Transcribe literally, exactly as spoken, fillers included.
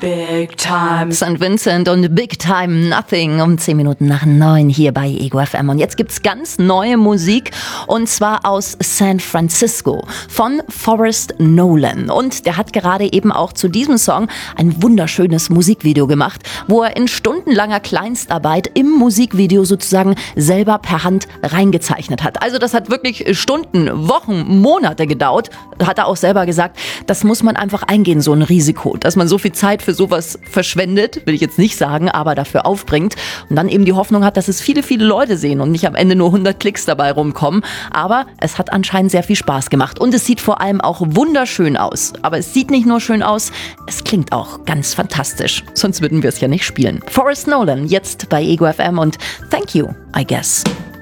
Big Time. Sankt Vincent und Big Time Nothing um zehn Minuten nach neun hier bei Ego F M. Und jetzt gibt's ganz neue Musik und zwar aus San Francisco von Forrest Nolan. Und der hat gerade eben auch zu diesem Song ein wunderschönes Musikvideo gemacht, wo er in stundenlanger Kleinstarbeit im Musikvideo sozusagen selber per Hand reingezeichnet hat. Also das hat wirklich Stunden, Wochen, Monate gedauert. Hat er auch selber gesagt, das muss man einfach eingehen, so ein Risiko, dass man so viel Zeit für sowas verschwendet, will ich jetzt nicht sagen, aber dafür aufbringt und dann eben die Hoffnung hat, dass es viele, viele Leute sehen und nicht am Ende nur hundert Klicks dabei rumkommen. Aber es hat anscheinend sehr viel Spaß gemacht und es sieht vor allem auch wunderschön aus. Aber es sieht nicht nur schön aus, es klingt auch ganz fantastisch. Sonst würden wir es ja nicht spielen. Forrest Nolan, jetzt bei Ego F M und thank you, I guess.